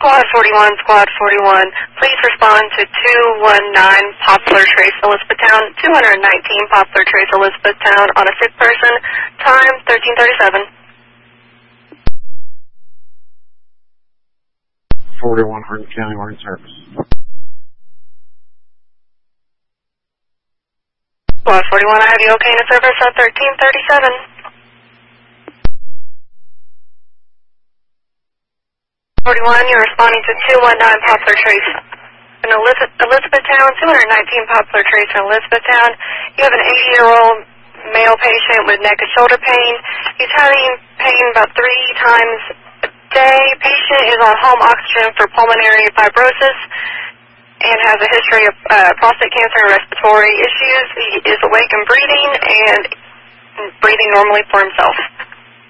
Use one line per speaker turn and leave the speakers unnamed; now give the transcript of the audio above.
Squad 41, Squad 41, please respond to 219 Poplar Trace, Elizabethtown, 219 Poplar Trace, Elizabethtown, on a sick person, time 1337.
41 Hardin County Marine Service.
Squad 41, I have you okay in the service at 1337. 41, you're responding to 219 Poplar Trace in Elizabethtown, 219 Poplar Trace in Elizabethtown. You have an 80-year-old male patient with neck and shoulder pain. He's having pain about 3 times a day. Patient is on home oxygen for pulmonary fibrosis and has a history of prostate cancer and respiratory issues. He is awake and breathing normally for himself.